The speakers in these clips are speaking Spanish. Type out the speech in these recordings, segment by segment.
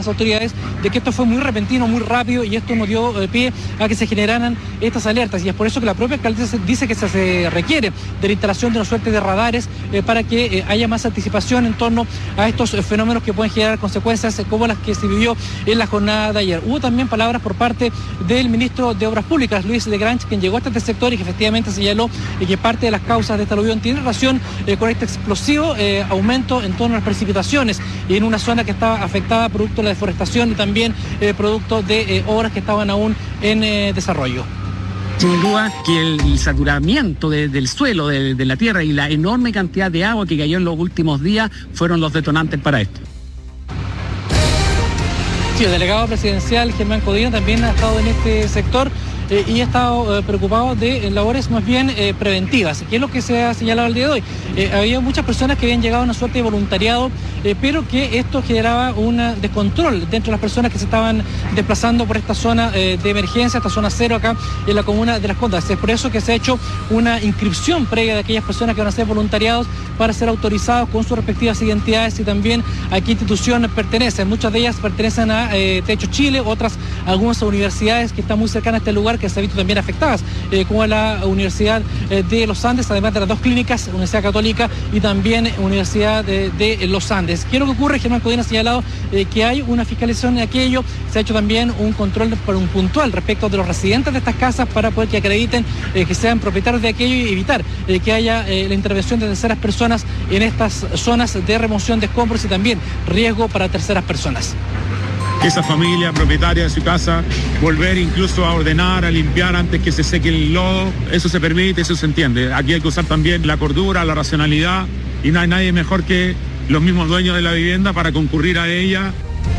las autoridades de que esto fue muy repentino, muy rápido, y esto nos dio pie a que se generaran estas alertas, y es por eso que la propia alcaldesa dice que se requiere de la instalación de una suerte de radares para que haya más anticipación en torno a estos fenómenos que pueden generar consecuencias como las que se vivió en la jornada de ayer. Hubo también palabras por parte del ministro de Obras Públicas, Luis Legrange, quien llegó hasta este sector y que efectivamente señaló que parte de las causas de esta aluvión tiene relación con este explosivo aumento en torno a las precipitaciones y en una zona que estaba afectada producto de la deforestación y también producto de obras que estaban aún en desarrollo. Sin duda que el saturamiento del suelo, de la tierra y la enorme cantidad de agua que cayó en los últimos días fueron los detonantes para esto. Sí, el delegado presidencial Germán Codina también ha estado en este sector y ha estado preocupado de labores más bien preventivas, que es lo que se ha señalado el día de hoy. Había muchas personas que habían llegado a una suerte de voluntariado, pero que esto generaba un descontrol dentro de las personas que se estaban desplazando por esta zona de emergencia, esta zona cero acá en la comuna de Las Condes. Es por eso que se ha hecho una inscripción previa de aquellas personas que van a ser voluntariados para ser autorizados con sus respectivas identidades y también a qué institución pertenecen. Muchas de ellas pertenecen a Techo Chile, otras a algunas universidades que están muy cercanas a este lugar, que se han visto también afectadas, como la Universidad de los Andes, además de las dos clínicas, Universidad Católica y también Universidad de los Andes. ¿Qué es lo que ocurre? Germán Codina ha señalado que hay una fiscalización de aquello, se ha hecho también un control puntual respecto de los residentes de estas casas para poder que acrediten que sean propietarios de aquello y evitar que haya la intervención de terceras personas en estas zonas de remoción de escombros y también riesgo para terceras personas. Esa familia propietaria de su casa, volver incluso a ordenar, a limpiar antes que se seque el lodo, eso se permite, eso se entiende. Aquí hay que usar también la cordura, la racionalidad, y no hay nadie mejor que los mismos dueños de la vivienda para concurrir a ella.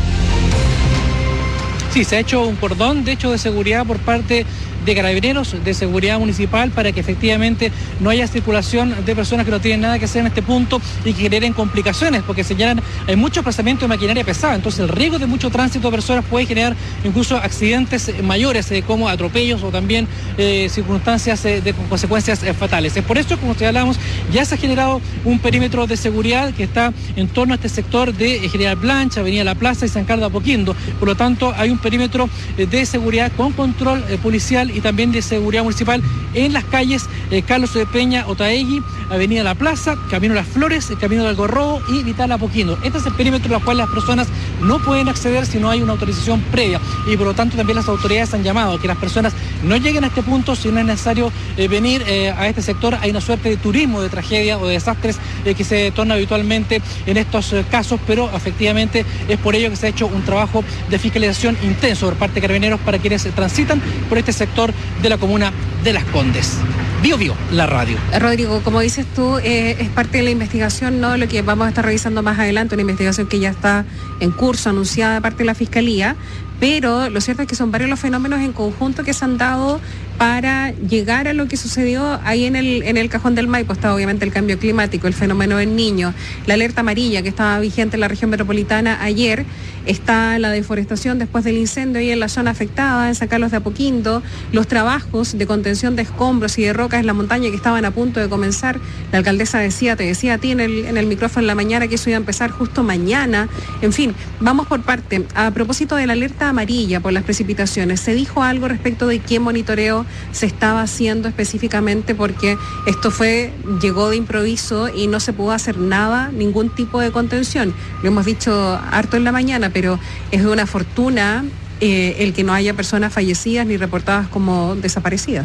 Sí, se ha hecho un cordón, de hecho, de seguridad por parte de Carabineros, de seguridad municipal, para que efectivamente no haya circulación de personas que no tienen nada que hacer en este punto y que generen complicaciones, porque señalan hay mucho desplazamiento de maquinaria pesada, entonces el riesgo de mucho tránsito de personas puede generar incluso accidentes mayores como atropellos o también circunstancias de consecuencias fatales. Es por eso, como señalamos, ya se ha generado un perímetro de seguridad que está en torno a este sector de General Blancha, Avenida La Plaza y San Carlos de Apoquindo. Por lo tanto, hay un perímetro de seguridad con control policial y también de seguridad municipal en las calles Carlos de Peña, Otaegui, Avenida La Plaza, Camino Las Flores, Camino del Algarrobo y Vital Apoquindo. Este es el perímetro al cual las personas no pueden acceder si no hay una autorización previa, y por lo tanto también las autoridades han llamado a que las personas no lleguen a este punto si no es necesario venir a este sector. Hay una suerte de turismo de tragedia o de desastres que se torna habitualmente en estos casos, pero efectivamente es por ello que se ha hecho un trabajo de fiscalización intenso por parte de Carabineros para quienes transitan por este sector de la comuna de Las Condes. Bio, la radio. Rodrigo, como dices tú, es parte de la investigación, ¿no? Lo que vamos a estar revisando más adelante, una investigación que ya está en curso, anunciada de parte de la Fiscalía, pero lo cierto es que son varios los fenómenos en conjunto que se han dado para llegar a lo que sucedió ahí en el Cajón del Maipo. Está obviamente el cambio climático, el fenómeno del Niño, la alerta amarilla que estaba vigente en la región metropolitana ayer, está la deforestación después del incendio ahí en la zona afectada, en San Carlos de Apoquindo, los trabajos de contención de escombros y de rocas en la montaña que estaban a punto de comenzar. La alcaldesa te decía a ti en el micrófono en la mañana que eso iba a empezar justo mañana. En fin, vamos por parte. A propósito de la alerta amarilla por las precipitaciones, ¿se dijo algo respecto de qué monitoreo se estaba haciendo específicamente? Porque esto llegó de improviso y no se pudo hacer nada, ningún tipo de contención. Lo hemos dicho harto en la mañana, pero es de una fortuna el que no haya personas fallecidas ni reportadas como desaparecidas.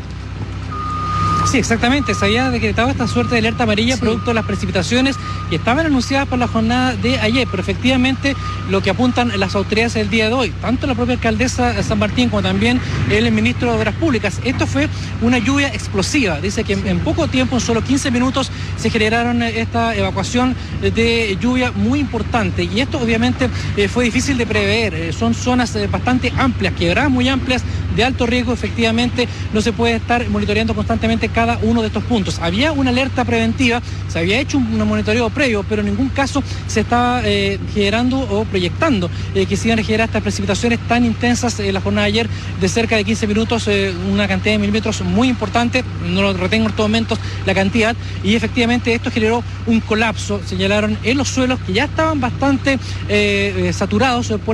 Sí, exactamente, se había decretado esta suerte de alerta amarilla producto de las precipitaciones que estaban anunciadas por la jornada de ayer, pero efectivamente lo que apuntan las autoridades el día de hoy, tanto la propia alcaldesa de San Martín como también el ministro de Obras Públicas, esto fue una lluvia explosiva. Dice que en poco tiempo, en solo 15 minutos, se generaron esta evacuación de lluvia muy importante, y esto obviamente fue difícil de prever. Son zonas bastante amplias, quebradas muy amplias, de alto riesgo. Efectivamente no se puede estar monitoreando constantemente cada uno de estos puntos. Había una alerta preventiva, se había hecho un monitoreo previo, pero en ningún caso se estaba generando o proyectando que se iban a generar estas precipitaciones tan intensas en la jornada de ayer de cerca de 15 minutos, una cantidad de milímetros muy importante, no lo retengo en estos momentos la cantidad, y efectivamente esto generó un colapso, señalaron, en los suelos que ya estaban bastante saturados por